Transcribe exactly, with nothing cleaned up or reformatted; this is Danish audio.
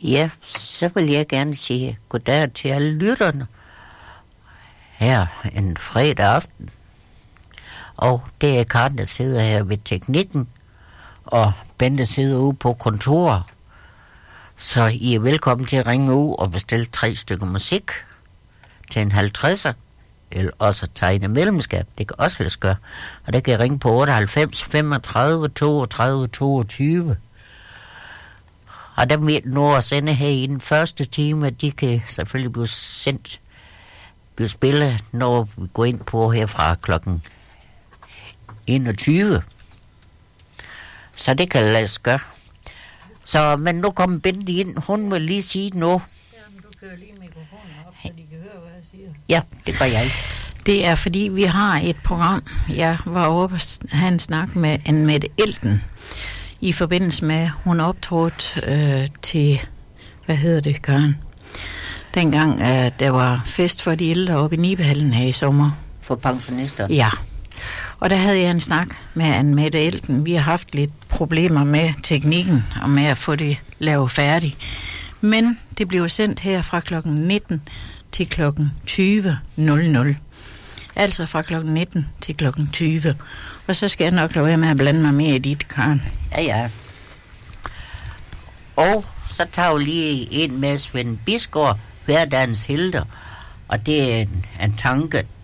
Ja, så vil jeg gerne sige goddag til alle lytterne her en fredag aften. Og det er Karen, der sidder her ved teknikken, og Bente sidder ude på kontoret. Så I er velkommen til at ringe ud og bestille tre stykker musik til en halvtredser, eller også tegne medlemskab. Det kan også lade gøre. Og det kan I ringe på otteoghalvfems femogtredive toogtredive toogtyve. Og dem vi når at sende her i den første time, de kan selvfølgelig blive sendt, blive spillet, når vi går ind på herfra klokken enogtyve. Så det kan lade sig gøre. Så, men nu kommer Bente ind. Hun vil lige sige noget. Jamen, du kører lige mikrofonen op, så de kan høre, hvad jeg siger. Ja, det gør jeg. Det er, fordi vi har et program. Jeg var oppe og have en snak med Anne-Mette Elten, i forbindelse med, hun optrådte øh, til, hvad hedder det, Karen? Dengang, øh, der var fest for de ældre oppe i Nibehallen her i sommer. For pensionister? Ja. Og der havde jeg en snak med Anne-Mette Elten. Vi har haft lidt problemer med teknikken og med at få det lavet færdigt. Men det blev sendt her fra klokken nitten til klokken tyve nul nul. Altså fra klokken nitten til klokken tyve. Og så skal jeg nok lade være med at blande mig mere i dit, Karen. Ja, ja. Og så tager vi lige en med Svend Bisgaard, hverdagens helter. Og det er en, en tanke,